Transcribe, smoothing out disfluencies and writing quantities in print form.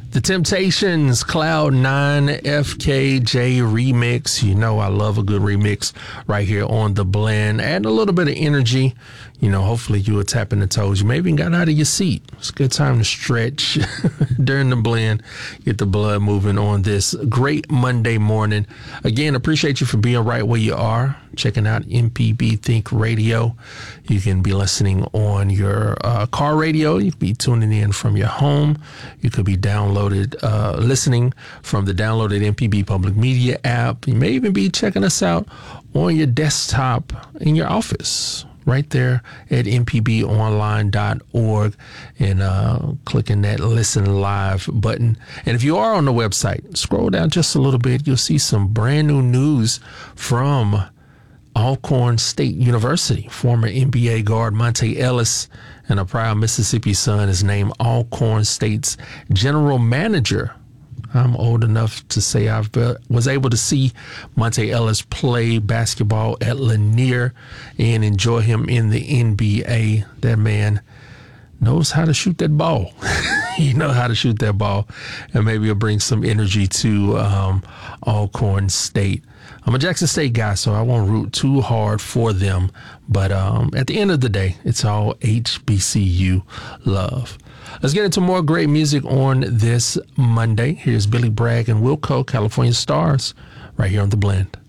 The Temptations, Cloud 9 FKJ remix. You know I love a good remix right here on The Blend. Add a little bit of energy. You know, hopefully you were tapping the toes. You may even got out of your seat. It's a good time to stretch during the blend. Get the blood moving on this great Monday morning. Again, appreciate you for being right where you are. Checking out MPB Think Radio. You can be listening on your car radio. You can be tuning in from your home. You could be listening from the downloaded MPB Public Media app. You may even be checking us out on your desktop in your office, right there at mpbonline.org, and clicking that listen live button. And if you are on the website, scroll down just a little bit. You'll see some brand new news from Alcorn State University. Former NBA guard Monte Ellis and a proud Mississippi son is named Alcorn State's general manager. I'm old enough to say I was able to see Monte Ellis play basketball at Lanier and enjoy him in the NBA. That man knows how to shoot that ball. You know how to shoot that ball, and maybe it'll bring some energy to Alcorn State. I'm a Jackson State guy, so I won't root too hard for them. But at the end of the day, it's all HBCU love. Let's get into more great music on this Monday. Here's Billy Bragg and Wilco, California Stars, right here on The Blend.